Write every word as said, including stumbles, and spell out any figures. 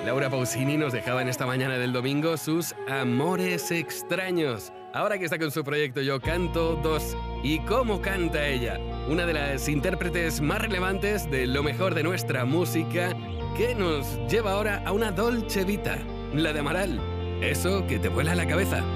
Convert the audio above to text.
Laura Pausini nos dejaba en esta mañana del domingo sus amores extraños. Ahora que está con su proyecto Yo Canto dos. ¿Y cómo canta ella? Una de las intérpretes más relevantes de lo mejor de nuestra música, que nos lleva ahora a una Dolce Vita, la de Amaral. Eso que te vuela la cabeza.